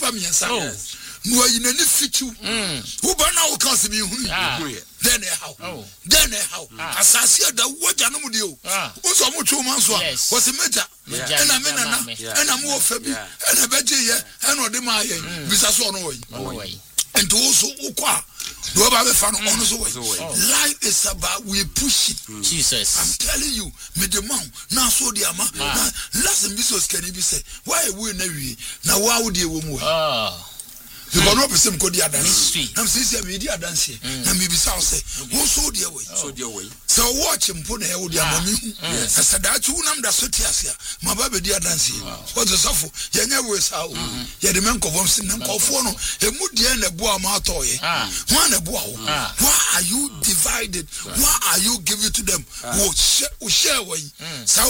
ba miensa no yi na ni fitu wo ba na wo kan se bi hu then how asase da woja no mu de o so mo twu man so a wo se meja ena me nana ena mo fa bi ena beje ye ena ode ma ye bisa so no woyi and also ukwa do ba be fa no ono so woyi life is about we push it. Jesus, I'm telling you me the man na so de ama na last business can be say why we na wi na wa wo de wo mu because no person go dia dance am say me dia dance na me bi say wo so dia way so watch mpo na e wo dia ma me hu asa da chu nam da so tiasia ma ba be dia dance what the suffer ye nya we sa o ye de men konfom sin na konfo no e mu dia na bo ama atoye who na bo wo why are you divided why are you giving to them wo share way